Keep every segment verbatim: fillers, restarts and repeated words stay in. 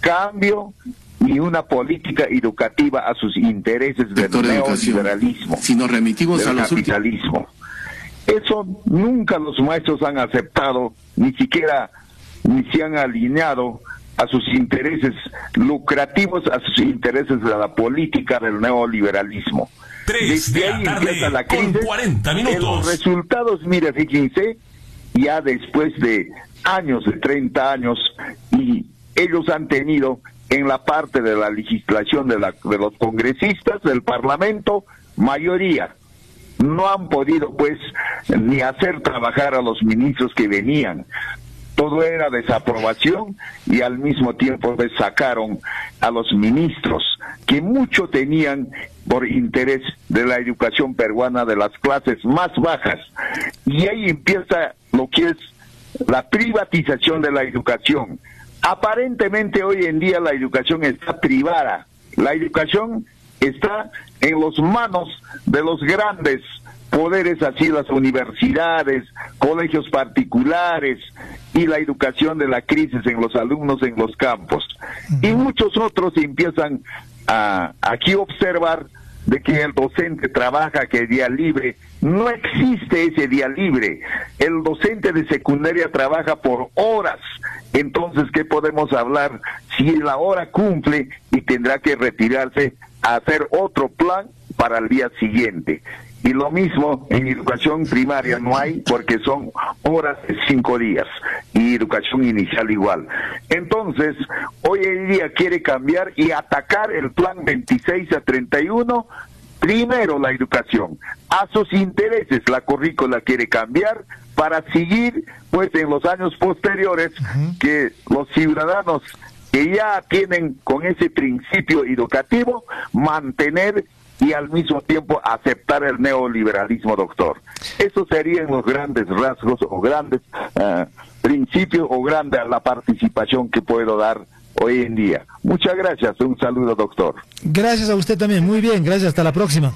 cambio y una política educativa a sus intereses del neoliberalismo, si nos remitimos del a los capitalismo. Eso nunca los maestros han aceptado, ni siquiera ni se han alineado a sus intereses lucrativos, a sus intereses de la política del neoliberalismo. Tres de la tarde la crisis, con cuarenta minutos. Los resultados, mire, fíjense, ya después de años, de treinta años, y ellos han tenido en la parte de la legislación de, la, de los congresistas del Parlamento mayoría. No han podido, pues, ni hacer trabajar a los ministros que venían. Todo era desaprobación y al mismo tiempo pues, sacaron a los ministros que mucho tenían por interés de la educación peruana de las clases más bajas. Y ahí empieza lo que es la privatización de la educación. Aparentemente hoy en día la educación está privada. La educación está en las manos de los grandes poderes, así las universidades, colegios particulares y la educación de la crisis en los alumnos en los campos. Y muchos otros empiezan a aquí observar de que el docente trabaja, que día libre. No existe ese día libre. El docente de secundaria trabaja por horas. Entonces, ¿qué podemos hablar si la hora cumple y tendrá que retirarse a hacer otro plan para el día siguiente? Y lo mismo en educación primaria no hay, porque son horas de cinco días, y educación inicial igual. Entonces, hoy en día quiere cambiar y atacar el plan veintiséis a treinta y uno, primero la educación. A sus intereses la currícula quiere cambiar para seguir, pues en los años posteriores, uh-huh. que los ciudadanos que ya tienen con ese principio educativo, mantener y al mismo tiempo aceptar el neoliberalismo, doctor. Esos serían los grandes rasgos o grandes uh, principios o grande la participación que puedo dar hoy en día. Muchas gracias, un saludo, doctor. Gracias a usted también, muy bien, gracias, hasta la próxima.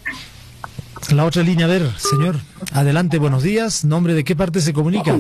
La otra línea, a ver, señor, adelante, buenos días, ¿nombre de qué parte se comunica?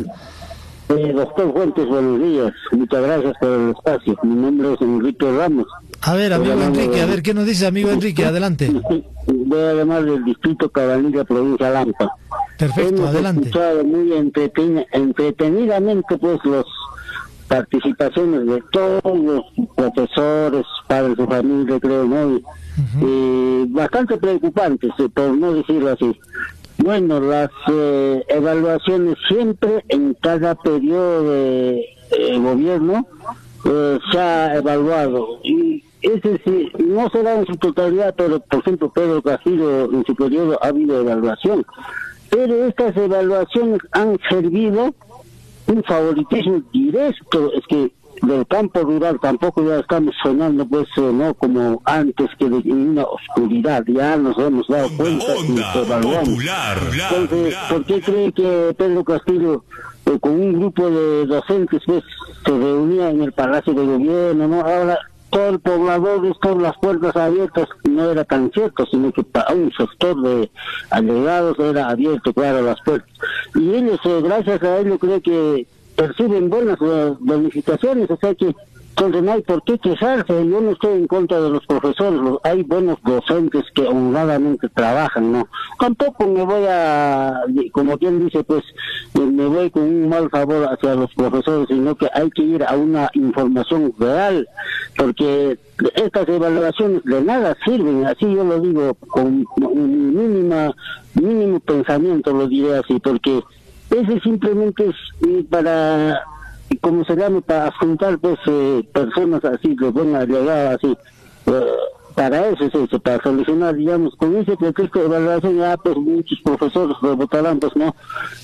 Eh, doctor Fuentes, buenos días, muchas gracias por el espacio. Mi nombre es Enrique Ramos. A ver, amigo Enrique, de... a ver, ¿qué nos dice amigo Enrique? Adelante. Voy a llamar del distrito Cabanilla, provincia Lampa. Perfecto, Hemos adelante. escuchado muy entreten... entretenidamente, pues, las participaciones de todos los profesores, padres de familia, creo, ¿no? Y, uh-huh. eh, bastante preocupantes, por no decirlo así. Bueno, las eh, evaluaciones siempre en cada periodo de eh, gobierno eh, se ha evaluado, y ese sí, no será en su totalidad, pero por ejemplo Pedro Castillo en su periodo ha habido evaluación, pero estas evaluaciones han servido un favoritismo directo, es que del campo rural tampoco ya estamos sonando pues eh, no como antes, que de una oscuridad ya nos hemos dado cuenta y nos evaluamos. Entonces, ¿por qué cree que Pedro Castillo eh, con un grupo de docentes pues se reunía en el Palacio de Gobierno, no? Ahora todo el poblador, todas las puertas abiertas, no era tan cierto, sino que para un sector de agregados era abierto, claro, las puertas. Y ellos, eh, gracias a ello, creo que perciben buenas uh, bonificaciones, o sea que entonces no hay por qué quejarse. Yo no estoy en contra de los profesores, los, hay buenos docentes que honradamente trabajan, ¿no? Tampoco me voy a, como quien dice, pues, me voy con un mal favor hacia los profesores, sino que hay que ir a una información real, porque estas evaluaciones de nada sirven, así yo lo digo, con un mínima, mínimo pensamiento lo diré así, porque ese simplemente es eh, para, como se llama, para afrontar pues eh, personas así de buena llegada, así, eh, para eso es eso, para solucionar, digamos, con ese pretexto de evaluación ya pues muchos profesores votarán, pues no,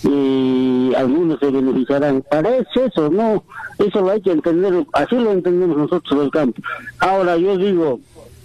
y algunos se beneficiarán. Para eso, eso, no, eso lo hay que entender, así lo entendemos nosotros del campo. Ahora yo digo,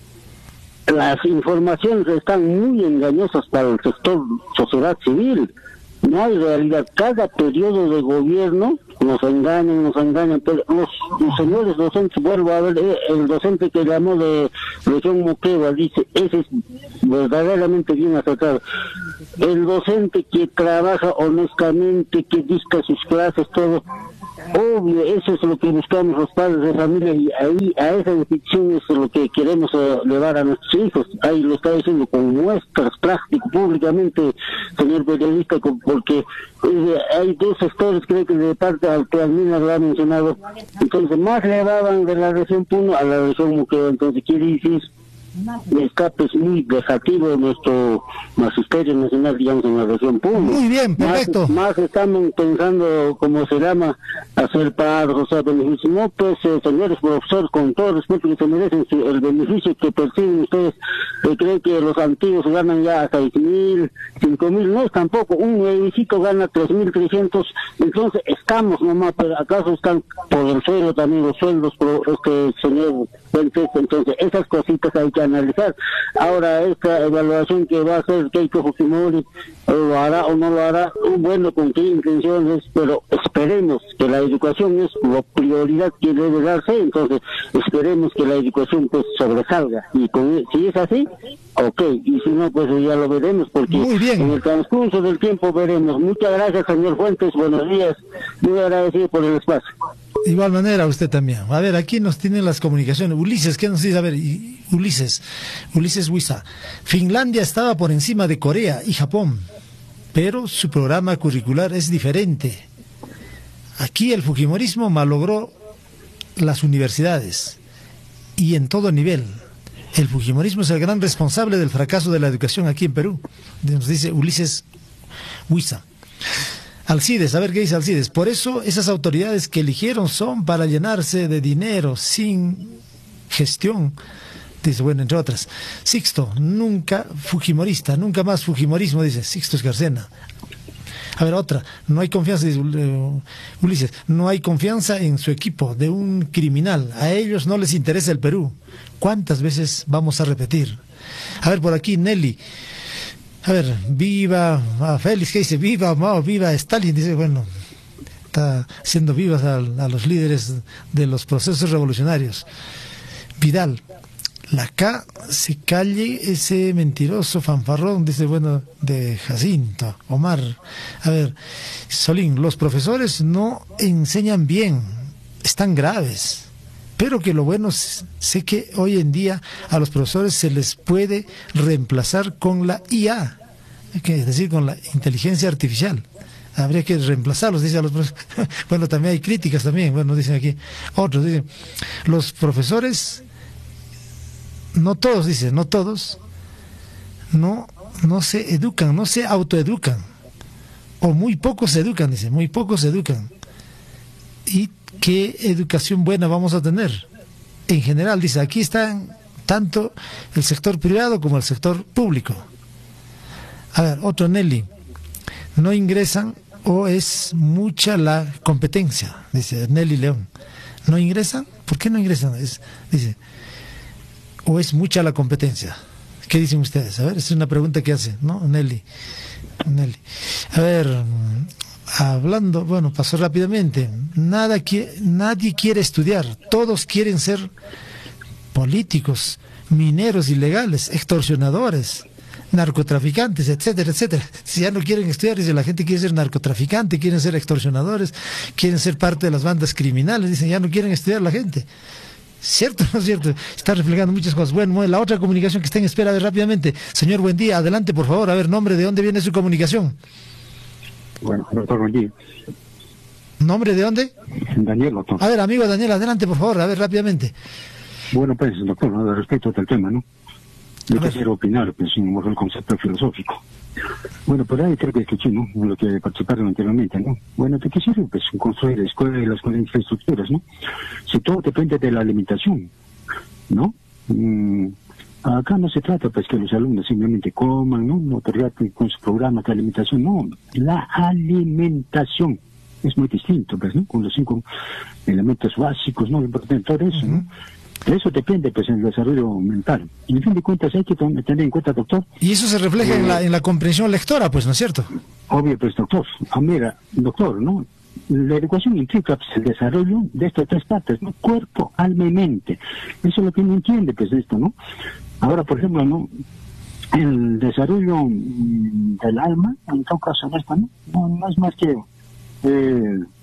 las informaciones están muy engañosas para el sector sociedad civil. No hay realidad. Cada periodo de gobierno nos engañan, nos engañan. Pero los, los señores docentes, vuelvo a ver, eh, el docente que llamó de región Moquegua dice, ese es verdaderamente bien acertado. El docente que trabaja honestamente, que dicta sus clases, todo, obvio, eso es lo que buscamos los padres de familia, y ahí a esa definición es lo que queremos uh, llevar a nuestros hijos. Ahí lo está diciendo con muestras prácticas públicamente, señor periodista, con, porque eh, hay dos sectores, creo que de parte al que Almina lo ha mencionado, entonces más le daban de la región Puno a la región Moquegua, entonces quiere decir el escape es muy negativo de nuestro magisterio nacional, digamos, en la región Puno. Muy bien, perfecto. Más, más estamos pensando, como se llama, hacer paros, o sea, beneficios. No, pues, eh, señores profesores, con todo respeto que se merecen, su, el beneficio que perciben ustedes, eh, creo que los antiguos ganan ya seis mil, cinco mil, no, tampoco, un edificio gana tres mil trescientos, entonces estamos nomás, pero acaso están por el suelo también los sueldos, por este señor Fuentes, entonces esas cositas hay que analizar. Ahora, esta evaluación que va a hacer Keiko Fujimori, lo hará o no lo hará, bueno, con qué intenciones, pero esperemos que la educación es la prioridad que debe darse, entonces esperemos que la educación pues sobresalga, y con, si es así, ok, y si no, pues ya lo veremos, porque en el transcurso del tiempo veremos. Muchas gracias, señor Fuentes, buenos días, muy agradecido por el espacio. De igual manera, usted también. A ver, aquí nos tienen las comunicaciones. Ulises, ¿qué nos dice? A ver, Ulises, Ulises Huiza. Finlandia estaba por encima de Corea y Japón, pero su programa curricular es diferente. Aquí el fujimorismo malogró las universidades y en todo nivel. El fujimorismo es el gran responsable del fracaso de la educación aquí en Perú, nos dice Ulises Huiza. Alcides, a ver qué dice Alcides. Por eso esas autoridades que eligieron son para llenarse de dinero sin gestión. Dice, bueno, entre otras. Sixto, nunca fujimorista, nunca más fujimorismo, dice Sixto Escarcena. A ver, otra, no hay confianza, dice uh, Ulises, no hay confianza en su equipo de un criminal. A ellos no les interesa el Perú. ¿Cuántas veces vamos a repetir? A ver, por aquí, Nelly. A ver, viva ah, Félix, ¿qué dice? Viva Mao, viva Stalin, dice, bueno, está haciendo vivas a, a los líderes de los procesos revolucionarios. Vidal, la K se calle ese mentiroso fanfarrón, dice, bueno, de Jacinto, Omar. A ver, Solín, los profesores no enseñan bien, están graves. Pero que lo bueno, sé que hoy en día a los profesores se les puede reemplazar con la I A, es decir, con la inteligencia artificial. Habría que reemplazarlos, dice a los profesores. Bueno, también hay críticas también, bueno, dicen aquí. Otros dicen, los profesores, no todos, dicen, no todos, no, no se educan, no se autoeducan. O muy pocos se educan, dicen, muy pocos se educan. Y ¿qué educación buena vamos a tener? En general, dice, aquí están tanto el sector privado como el sector público. A ver, otro Nelly. No ingresan o es mucha la competencia, dice Nelly León. ¿No ingresan? ¿Por qué no ingresan? Es, dice, o es mucha la competencia. ¿Qué dicen ustedes? A ver, es una pregunta que hace, ¿no? Nelly. Nelly. A ver... Hablando, bueno, pasó rápidamente. Nada, nadie quiere estudiar. Todos quieren ser políticos, mineros ilegales, extorsionadores, narcotraficantes, etcétera, etcétera. Si ya no quieren estudiar, dice, la gente quiere ser narcotraficante, quieren ser extorsionadores, quieren ser parte de las bandas criminales. Dicen, ya no quieren estudiar la gente. ¿Cierto o no es cierto? Está reflejando muchas cosas. Bueno, la otra comunicación que está en espera, a ver, rápidamente. Señor, buen día. Adelante, por favor. A ver, nombre, ¿de dónde viene su comunicación? Bueno, doctor, buen día. ¿Nombre de dónde? Daniel, doctor. A ver, amigo Daniel, adelante, por favor, a ver, rápidamente. Bueno, pues, doctor, ¿no? Respecto al tema, ¿no? Yo quisiera opinar, pues, en el concepto filosófico. Bueno, por ahí creo que escuché, ¿no? Lo que participaron anteriormente, ¿no? Bueno, ¿de qué sirve, pues, construir escuelas con infraestructuras, ¿no? Si todo depende de la alimentación, ¿no? Mm, acá no se trata, pues, que los alumnos simplemente coman, ¿no? No traten con su programa de alimentación, no. La alimentación es muy distinto, pues, ¿no? Con los cinco elementos básicos, ¿no? Importante todo eso, ¿no? De eso depende, pues, el desarrollo mental. Y en fin de cuentas hay que tener en cuenta, doctor. Y eso se refleja eh, en, la, en la comprensión lectora, pues, ¿no es cierto? Obvio, pues, doctor. Ah, mira, doctor, ¿no? La educación implica, pues, el desarrollo de estas tres partes, ¿no? Cuerpo, alma y mente. Eso es lo que uno entiende, pues, de esto, ¿no? Ahora, por ejemplo, ¿no? El desarrollo mm, del alma, en todo caso, en esto, ¿no? No, no es más que... Eh,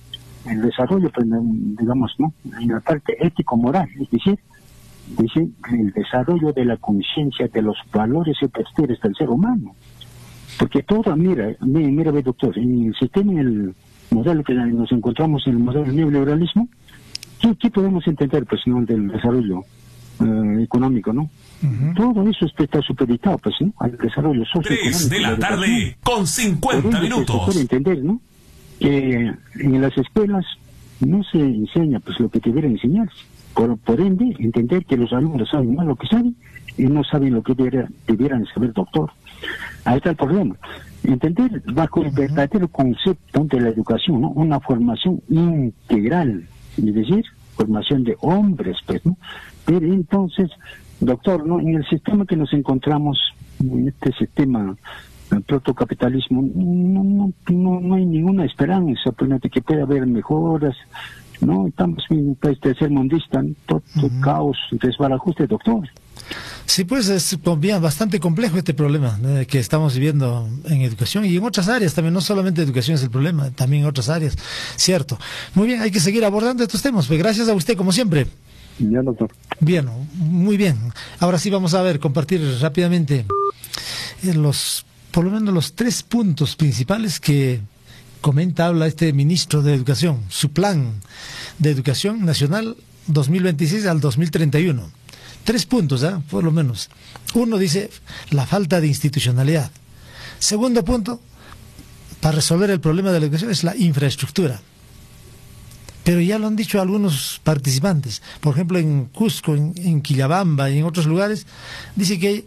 el desarrollo, pues, digamos, ¿no? En la parte ético-moral, es decir, dice el desarrollo de la conciencia de los valores y costumbres del ser humano. Porque todo, mira, mira, mira, ve, doctor, en el sistema, en el modelo que nos encontramos en el modelo del neoliberalismo, ¿qué, qué podemos entender, pues, no, del desarrollo eh, económico, no? Uh-huh. Todo eso está supeditado, pues, ¿no?, al desarrollo socioeconómico. tres de la tarde con cincuenta minutos. Se puede entender, ¿no?, que en las escuelas no se enseña, pues, lo que debiera enseñarse. Por, por ende, entender que los alumnos saben más lo que saben y no saben lo que debiera, debieran saber, doctor. Ahí está el problema. Entender bajo el verdadero concepto de la educación, ¿no?, una formación integral, es decir, formación de hombres, pues, ¿no? Pero entonces, doctor, ¿no?, en el sistema que nos encontramos, en este sistema el protocapitalismo, no, no, no, no hay ninguna esperanza, pues, de que pueda haber mejoras, ¿no? Estamos en un país tercermundista, todo uh-huh. caos, desbarajuste, doctor. Sí, pues es bien, bastante complejo este problema eh, que estamos viviendo en educación y en otras áreas también. No solamente educación es el problema, también en otras áreas, cierto. Muy bien, hay que seguir abordando estos temas. Pues gracias a usted, como siempre. Bien, doctor. Bien, muy bien. Ahora sí vamos a ver, compartir rápidamente los, por lo menos los tres puntos principales que comenta, habla este ministro de Educación, su plan de educación nacional dos mil veintiséis al dos mil treinta y uno. Tres puntos, ¿eh?, por lo menos. Uno dice la falta de institucionalidad. Segundo punto, para resolver el problema de la educación, es la infraestructura. Pero ya lo han dicho algunos participantes. Por ejemplo, en Cusco, en, en Quillabamba y en otros lugares, dice que hay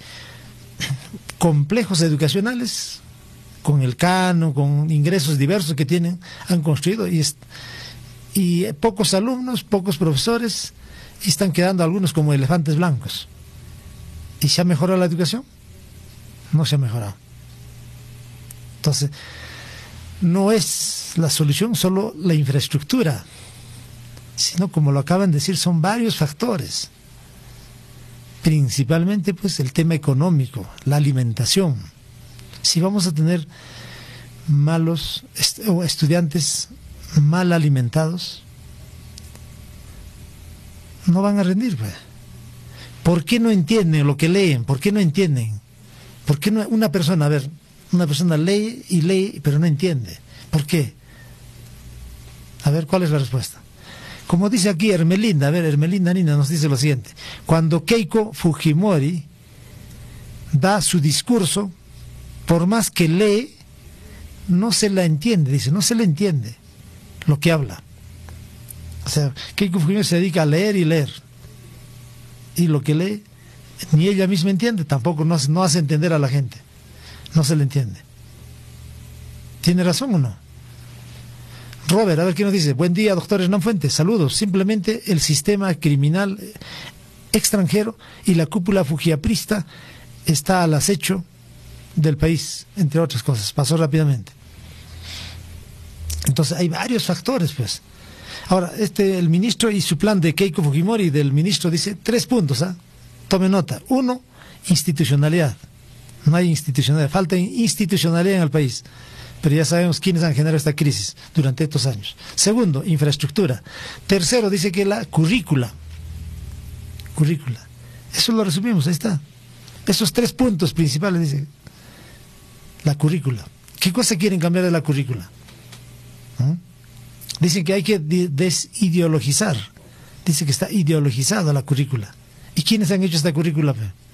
complejos educacionales con el Cano, con ingresos diversos que tienen, han construido y, es, y pocos alumnos, pocos profesores, y están quedando algunos como elefantes blancos. ¿Y se ha mejorado la educación? No se ha mejorado. Entonces, no es la solución solo la infraestructura, sino, como lo acaban de decir, son varios factores. Principalmente, pues, el tema económico, la alimentación. Si vamos a tener malos est- o estudiantes mal alimentados, no van a rendir, pues. ¿Por qué no entienden lo que leen? ¿Por qué no entienden? ¿Por qué no una persona, a ver, una persona lee y lee, pero no entiende? ¿Por qué? A ver, ¿cuál es la respuesta? Como dice aquí Hermelinda, a ver, Hermelinda Nina nos dice lo siguiente: cuando Keiko Fujimori da su discurso, por más que lee, no se la entiende, dice, no se le entiende lo que habla. O sea, Keiko Fujimori se dedica a leer y leer. Y lo que lee, ni ella misma entiende, tampoco no, no hace entender a la gente. No se le entiende. ¿Tiene razón o no? Robert, a ver qué nos dice. Buen día, doctor Hernán Fuentes. Saludos. Simplemente el sistema criminal extranjero y la cúpula fujiaprista está al acecho del país, entre otras cosas. Pasó rápidamente. Entonces hay varios factores, pues. Ahora, este, el ministro y su plan de Keiko Fujimori, del ministro, dice tres puntos, ¿ah? Tome nota. Uno, institucionalidad. No hay institucionalidad, falta institucionalidad en el país. Pero ya sabemos quiénes han generado esta crisis durante estos años. Segundo, infraestructura. Tercero, dice que la currícula. Currícula. Eso lo resumimos, ahí está. Esos tres puntos principales, dice. La currícula. ¿Qué cosa quieren cambiar de la currícula? ¿Mm? Dicen que hay que desideologizar. Dice que está ideologizada la currícula. ¿Y quiénes han hecho esta currícula?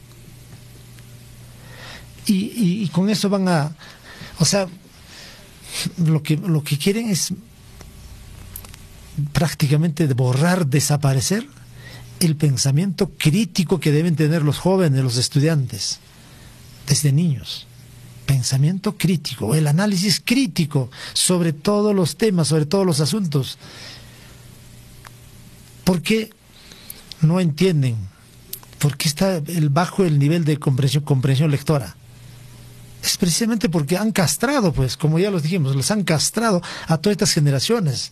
Y, y, y con eso van a... O sea, lo que, lo que quieren es prácticamente borrar, desaparecer el pensamiento crítico que deben tener los jóvenes, los estudiantes, desde niños. Pensamiento crítico, el análisis crítico sobre todos los temas, sobre todos los asuntos. ¿Por qué no entienden? ¿Por qué está el bajo el nivel de comprensión, comprensión lectora? Es precisamente porque han castrado, pues, como ya los dijimos, les han castrado a todas estas generaciones.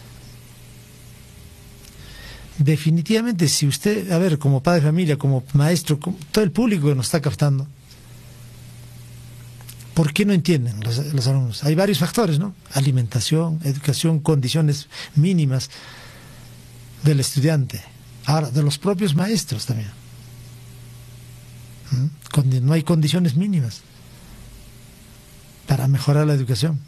Definitivamente, si usted, a ver, como padre de familia, como maestro, como todo el público que nos está captando, ¿Por qué no entienden los, los alumnos? Hay varios factores, ¿no? Alimentación, educación, condiciones mínimas del estudiante. Ahora, de los propios maestros también. ¿Mm? No hay condiciones mínimas para mejorar la educación.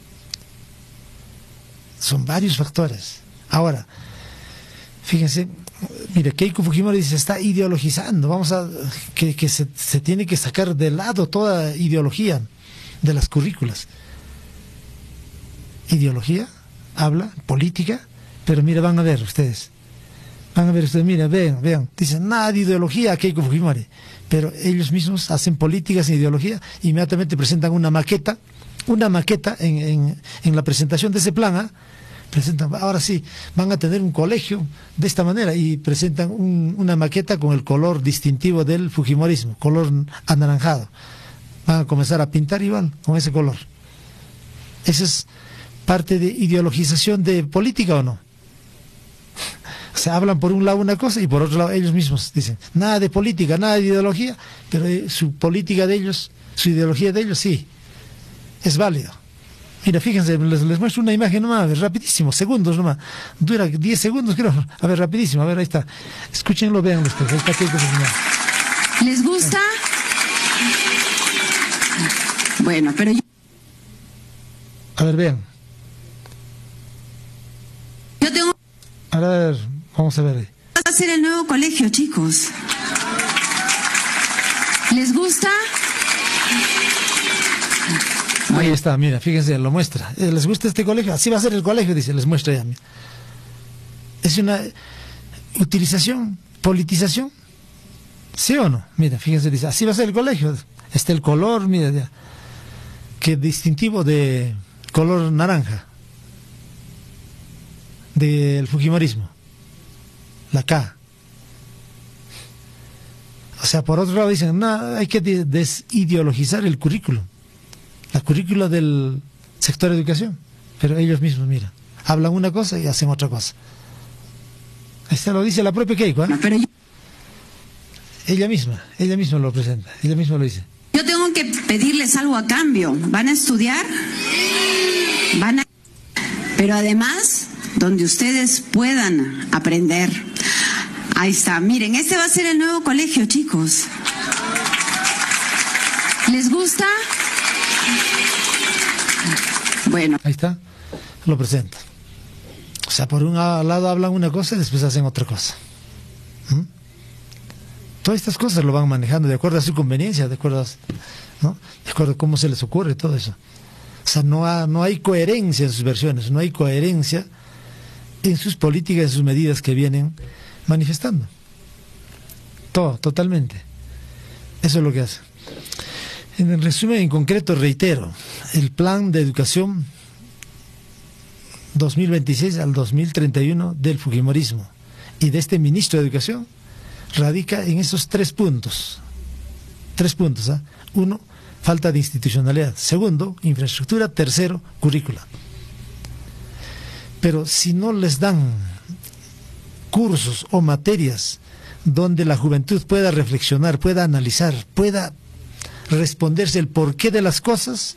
Son varios factores. Ahora, fíjense, mire, Keiko Fujimori dice, se está ideologizando, vamos a, que, que se, se tiene que sacar de lado toda ideología de las currículas. Ideología, habla, política, pero mire, van a ver ustedes, van a ver ustedes, miren, vean, vean, dicen, nada de ideología a Keiko Fujimori, pero ellos mismos hacen políticas sin ideología, inmediatamente presentan una maqueta, una maqueta en, en, en la presentación de ese plan, ¿eh? Presentan, ahora sí, van a tener un colegio de esta manera y presentan un, una maqueta con el color distintivo del fujimorismo, color anaranjado. Van a comenzar a pintar igual con ese color. ¿Esa es parte de ideologización de política o no? O sea, hablan por un lado una cosa y por otro lado ellos mismos dicen, nada de política, nada de ideología, pero su política de ellos, su ideología de ellos sí, es válido. Mira, fíjense, les, les muestro una imagen nomás, rapidísimo, segundos nomás, dura diez segundos creo, a ver, rapidísimo, a ver, ahí está, escúchenlo, vean ustedes, ahí está Keiko Fujimori. ¿Les gusta? Bueno, pero yo... A ver, vean. Yo tengo... A ver, vamos a ver ahí. Va a ser el nuevo colegio, chicos. ¿Les gusta? Ahí está, mira, fíjense, lo muestra. ¿Les gusta este colegio? Así va a ser el colegio, dice, les muestra ya. Mira. Es una utilización, politización. ¿Sí o no? Mira, fíjense, dice, así va a ser el colegio. Está el color, mira ya. Qué distintivo de color naranja. Del fujimorismo. La K. O sea, por otro lado dicen, no, hay que desideologizar el currículo. La currícula del sector de educación, pero ellos mismos, mira, hablan una cosa y hacen otra cosa. Esto lo dice la propia Keiko, ¿eh? No, pero yo... Ella misma, ella misma lo presenta, ella misma lo dice. Yo tengo que pedirles algo a cambio. ¿Van a estudiar? Van a... Pero además, donde ustedes puedan aprender. Ahí está, miren, este va a ser el nuevo colegio, chicos. ¿Les gusta? Bueno. Ahí está, lo presenta. O sea, por un lado hablan una cosa y después hacen otra cosa. ¿Mm? Todas estas cosas lo van manejando de acuerdo a su conveniencia, de acuerdo a, ¿no? de acuerdo a cómo se les ocurre todo eso. O sea, no, ha, no hay coherencia en sus versiones, no hay coherencia en sus políticas, en sus medidas que vienen manifestando. Todo, totalmente. Eso es lo que hace. En el resumen, en concreto, reitero, el plan de educación dos mil veintiséis al dos mil treinta y uno del fujimorismo y de este ministro de Educación radica en esos tres puntos. Tres puntos, ¿eh? Uno, falta de institucionalidad. Segundo, infraestructura. Tercero, currícula. Pero si no les dan cursos o materias donde la juventud pueda reflexionar, pueda analizar, pueda responderse el porqué de las cosas,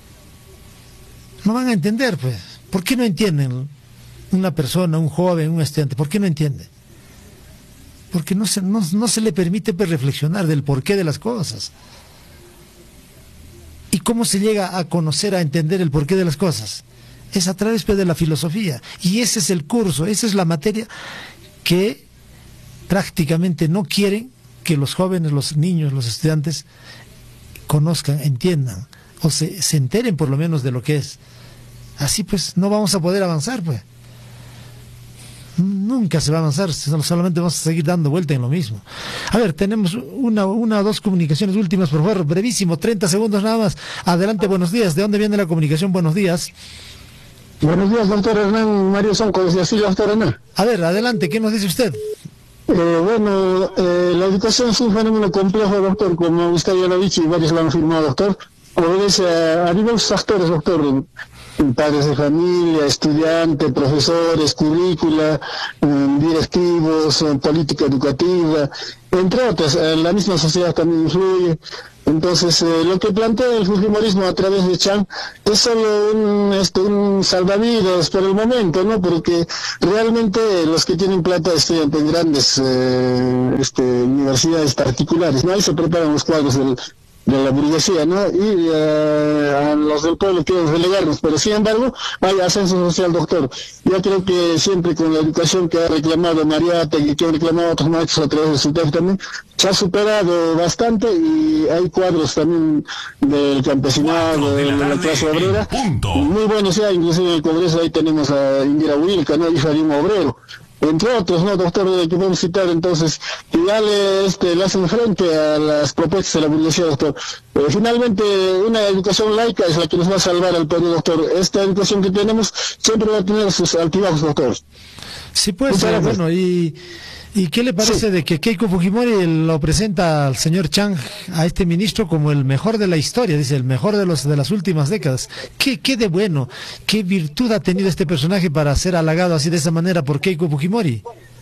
no van a entender, pues. ¿Por qué no entienden una persona, un joven, un estudiante? ¿Por qué no entiende? Porque no se, no, no se le permite pues, reflexionar del porqué de las cosas. ¿Y cómo se llega a conocer, a entender el porqué de las cosas? Es a través pues, de la filosofía. Y ese es el curso, esa es la materia que prácticamente no quieren que los jóvenes, los niños, los estudiantes conozcan, entiendan, o se, se enteren por lo menos de lo que es. Así pues no vamos a poder avanzar, pues. Nunca se va a avanzar, solamente vamos a seguir dando vuelta en lo mismo. A ver, tenemos una, una o dos comunicaciones últimas, por favor, brevísimo, treinta segundos nada más. Adelante, buenos días. ¿De dónde viene la comunicación? Buenos días. Buenos días, doctor Hernán, Mario Sonco, desde así, doctor Hernán. A ver, adelante, ¿qué nos dice usted? Eh, bueno, eh, la educación es un fenómeno complejo, doctor, como usted ya lo ha dicho y varios lo han afirmado, doctor. Obedece a, a diversos factores, doctor. padres de familia, estudiantes, profesores, currícula, um, directivos, um, política educativa, entre otras. Uh, la misma sociedad también influye. Entonces, eh, lo que plantea el fujimorismo a través de Chang es solo un, este, un salvavidas por el momento, ¿no? Porque realmente los que tienen plata estudian en grandes eh, este, universidades particulares, ¿no? Ahí se preparan los cuadros del, de la burguesía, ¿no? Y uh, a los del pueblo quieren relegarnos, pero sin embargo hay ascenso social, doctor. Yo creo que siempre con la educación que ha reclamado Mariátegui y que han reclamado otros maestros a través de su texto también, se ha superado bastante y hay cuadros también del campesinado, de la, de la clase obrera, muy buenos ya, inclusive en el Congreso ahí tenemos a Indira Wilca, ¿no? Hija de un obrero, entre otros, ¿no, doctor? Que podemos citar, entonces, que ya le, este, le hacen frente a las propuestas de la burguesía, doctor. Eh, finalmente, una educación laica es la que nos va a salvar al Perú, doctor. Esta educación que tenemos siempre va a tener sus altibajos, doctor. Sí, pues, eh, bueno, y... ¿Y qué le parece sí. de que Keiko Fujimori lo presenta al señor Chang, a este ministro, como el mejor de la historia, dice, el mejor de los de las últimas décadas? ¿Qué, qué de bueno, qué virtud ha tenido este personaje para ser halagado así de esa manera por Keiko Fujimori?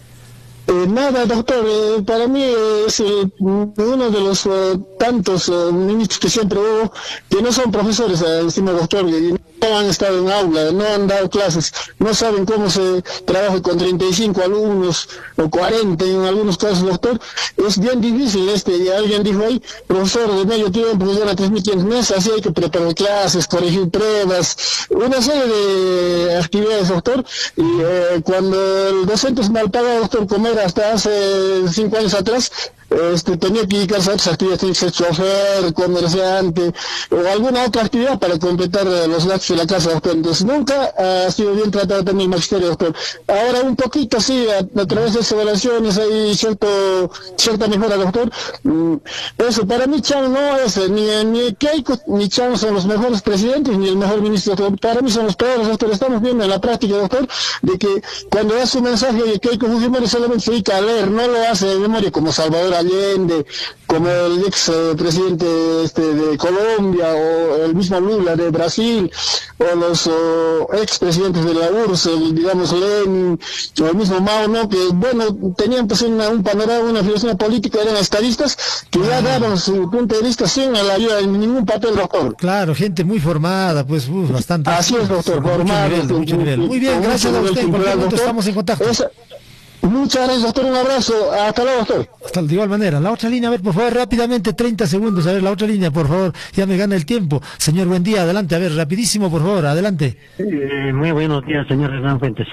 Eh, nada, doctor, eh, para mí eh, es eh, uno de los eh, tantos eh, ministros que siempre hubo, que no son profesores, eh, encima, doctor, y no han estado en aula, no han dado clases, no saben cómo se trabaja con treinta y cinco alumnos o cuarenta en algunos casos, doctor. Es bien difícil este, y alguien dijo ahí, profesor de medio tiempo, que gana tres mil quinientos meses, así hay que preparar clases, corregir pruebas, una serie de actividades, doctor, y eh, cuando el docente es mal pagado, doctor, comer hasta hace cinco años atrás, este, tenía que dedicarse a otras actividades, tenía que ser chofer, comerciante, o alguna otra actividad para completar eh, los gastos de la casa, doctor. Entonces nunca ha sido bien tratado también el magisterio, doctor. Ahora un poquito sí, a, a través de evaluaciones hay cierto, cierta mejora, doctor. Mm, eso, para mí Chang no es, ni, ni Keiko ni Chang son los mejores presidentes, ni el mejor ministro, doctor. Para mí son los peores, doctor. Estamos viendo en la práctica, doctor, de que cuando da su mensaje de Keiko Fujimori solamente se dedica a leer, no lo hace de memoria, como Salvador Allende, como el ex eh, presidente este, de Colombia, o el mismo Lula de Brasil, o los oh, ex presidentes de la U R S S, el, digamos Lenin, o el mismo Mao, ¿no? Que bueno, tenían pues una, un panorama, una filosofía política, eran estadistas que ya daban su punto de vista sin la ayuda de ningún papel, doctor. Claro, gente muy formada, pues uh, bastante. Así es, doctor, formado. Mucho nivel, mucho nivel. Muy bien, gracias a usted, en cualquier momento estamos en contacto. Esa, muchas gracias, doctor, un abrazo, hasta luego, doctor. Hasta de igual manera. La otra línea, a ver, por favor, rápidamente, treinta segundos, a ver, la otra línea, por favor, ya me gana el tiempo. Señor, buen día, adelante, a ver, rapidísimo, por favor, adelante. Eh, muy buenos días, señor Hernán Fuentes.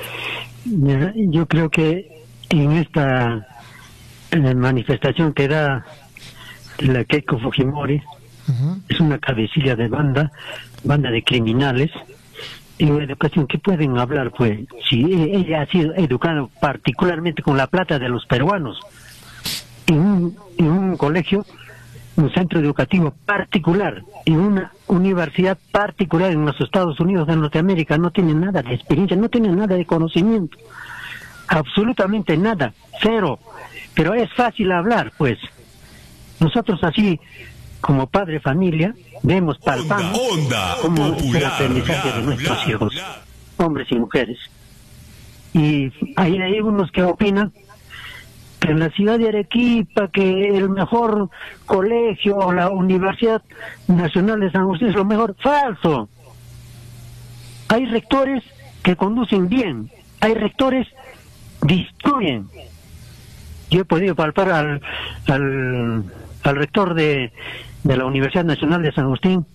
Yo creo que en esta eh, manifestación que da la Keiko Fujimori, uh-huh. es una cabecilla de banda, banda de criminales. En la educación, ¿qué pueden hablar? Pues si ella ha sido educada particularmente con la plata de los peruanos en un, en un colegio, un centro educativo particular, en una universidad particular en los Estados Unidos de Norteamérica, no tiene nada de experiencia, no tiene nada de conocimiento, absolutamente nada, cero. Pero es fácil hablar, pues nosotros así como padre familia, vemos palpando como el aprendizaje de nuestros hijos, hombres y mujeres. Y hay, hay unos que opinan que en la ciudad de Arequipa, que el mejor colegio o la Universidad Nacional de San Agustín es lo mejor. ¡Falso! Hay rectores que conducen bien, hay rectores que destruyen. Yo he podido palpar al, al, al rector de de la Universidad Nacional de San Agustín,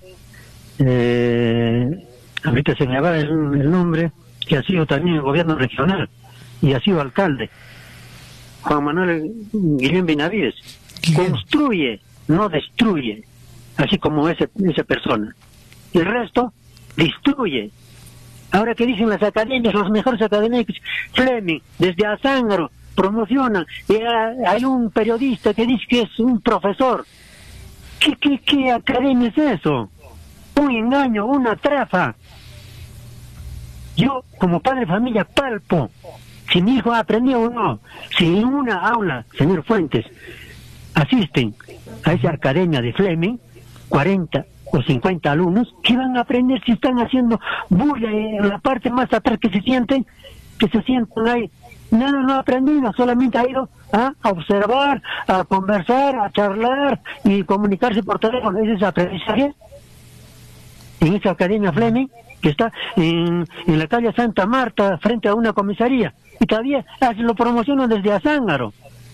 eh, ahorita se me va el, el nombre, que ha sido también el gobierno regional y ha sido alcalde, Juan Manuel Guillén Benavides. Construye, no destruye, así como ese, esa persona. El resto destruye. Ahora que dicen las academias, los mejores académicos, Fleming, desde Azángaro, promocionan, y hay un periodista que dice que es un profesor. ¿Qué, qué, qué academia es eso? Un engaño, una trafa. Yo, como padre de familia, palpo si mi hijo aprendió o no. Si en una aula, señor Fuentes, asisten a esa academia de Fleming, cuarenta, o cincuenta alumnos, ¿qué van a aprender si están haciendo bulla en la parte más atrás que se sienten, que se sienten ahí? Nada, no ha aprendido, solamente ha ido a observar, a conversar, a charlar y comunicarse por teléfono. ¿Ese es aprendizaje? En esa Academia Fleming, que está en, en la calle Santa Marta, frente a una comisaría, y todavía lo promocionan desde Azángaro.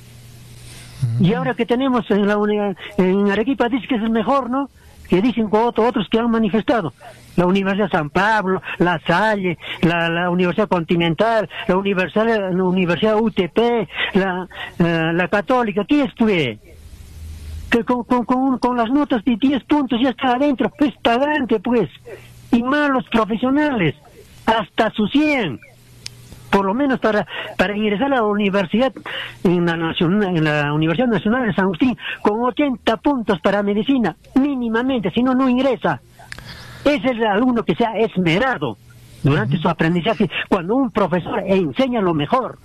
Y ahora que tenemos en la uni- en Arequipa, dice que es el mejor, ¿no? Que dicen con otro, otros que han manifestado. La Universidad San Pablo, la Salle, la, la Universidad Continental, la Universidad, la Universidad U T P, la, uh, la Católica, ¿qué es pues? Que con, con, con, con las notas de diez puntos ya está adentro, es pagante pues. Y malos profesionales, hasta sus cien. Por lo menos para para ingresar a la universidad, en la, nacional, en la Universidad Nacional de San Agustín, con ochenta puntos para medicina, mínimamente, si no, no ingresa. Ese es el alumno que se ha esmerado durante uh-huh. su aprendizaje, cuando un profesor enseña lo mejor.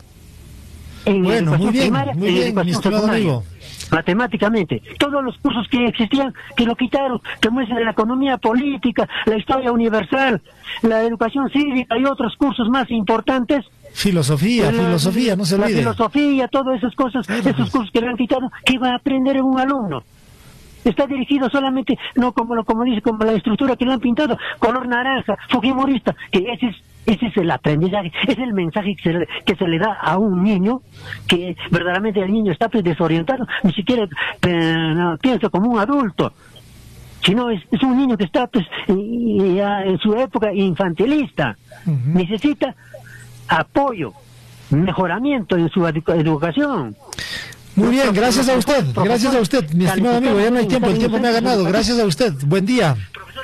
En bueno, educación muy bien, primaria, muy en bien, educación mi estimado secundaria. amigo. Matemáticamente, todos los cursos que existían, que lo quitaron, que muestran la economía política, la historia universal, la educación cívica y otros cursos más importantes. Filosofía, la, filosofía, no se olvide. La filosofía, todas esas cosas, claro, esos pues. cursos que le han quitado, ¿qué va a aprender un alumno? Está dirigido solamente, no como lo como dice, como la estructura que le han pintado, color naranja, fujimorista, que ese es ese es el aprendizaje, es el mensaje que se, le, que se le da a un niño, que verdaderamente el niño está pues, desorientado, ni siquiera eh, no, piensa como un adulto, sino es, es un niño que está pues, y, y, en su época infantilista, uh-huh. necesita apoyo, mejoramiento en su edu- educación. Muy bien, gracias a usted, gracias a usted, mi estimado amigo, ya no hay tiempo, el tiempo me ha ganado, gracias a usted, buen día.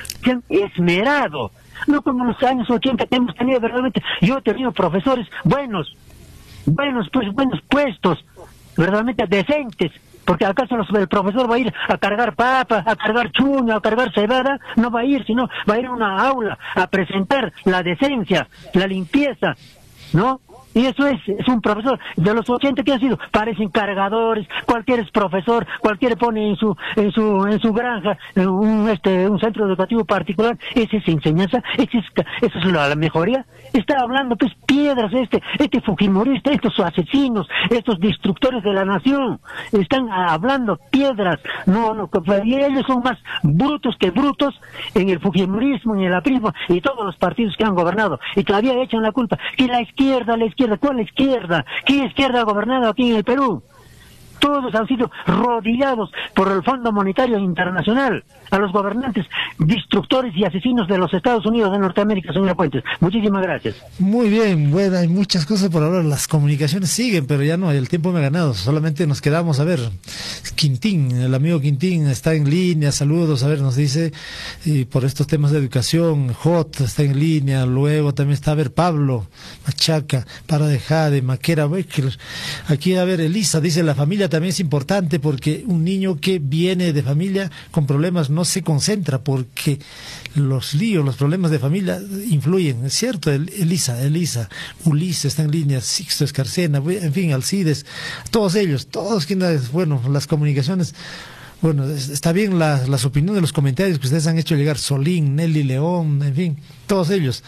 Esmerado, no como en los años ochenta que hemos tenido verdaderamente, yo he tenido profesores buenos, buenos, pues buenos puestos, verdaderamente decentes, porque acaso los, el profesor va a ir a cargar papa, a cargar chuño, a cargar cebada, no va a ir, sino va a ir a una aula a presentar la decencia, la limpieza, ¿no? Y eso es, es un profesor de los ochenta que ha sido, parecen cargadores, cualquier es profesor, cualquiera pone en su, en su, en su granja, en un, este, un centro educativo particular, esa es enseñanza, esa es, esa es la, la mejoría. Está hablando pues piedras este, este fujimorista, estos asesinos, estos destructores de la nación, están hablando piedras, no, no, y ellos son más brutos que brutos en el fujimorismo, en el aprismo y todos los partidos que han gobernado, y todavía echan la culpa, que la izquierda, la izquierda, ¿cuál izquierda? ¿Qué izquierda ha gobernado aquí en el Perú? Todos han sido rodillados por el Fondo Monetario Internacional a los gobernantes destructores y asesinos de los Estados Unidos de Norteamérica, señora Puentes. Muchísimas gracias. Muy bien, bueno, hay muchas cosas por hablar, las comunicaciones siguen, pero ya no, el tiempo me ha ganado, solamente nos quedamos a ver. Quintín, el amigo Quintín está en línea, saludos, a ver, nos dice, y por estos temas de educación, J está en línea, luego también está, a ver, Pablo Machaca, para de Jade, Maquera, Becker, aquí, a ver, Elisa, dice, la familia también es importante porque un niño que viene de familia con problemas no se concentra porque los líos, los problemas de familia influyen, es cierto, Elisa, Elisa, Ulises está en línea, Sixto Escarcena, en fin, Alcides, todos ellos, todos quienes, bueno, las comunicaciones, bueno, está bien la, las opiniones, los comentarios que ustedes han hecho llegar, Solín, Nelly León, en fin, todos ellos.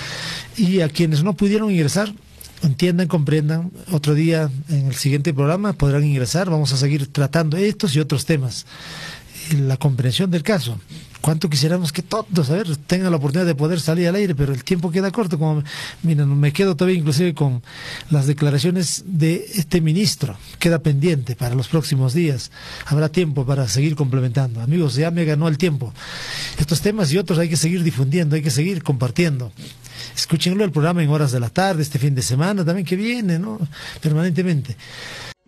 Y a quienes no pudieron ingresar, entiendan, comprendan, otro día en el siguiente programa podrán ingresar, vamos a seguir tratando estos y otros temas. La comprensión del caso. Cuánto quisiéramos que todos, a ver, tengan la oportunidad de poder salir al aire, pero el tiempo queda corto. Como, miren, me quedo todavía inclusive con las declaraciones de este ministro. Queda pendiente para los próximos días. Habrá tiempo para seguir complementando. Amigos, ya me ganó el tiempo. Estos temas y otros hay que seguir difundiendo, hay que seguir compartiendo. Escúchenlo el programa en horas de la tarde, este fin de semana también que viene, ¿no? Permanentemente.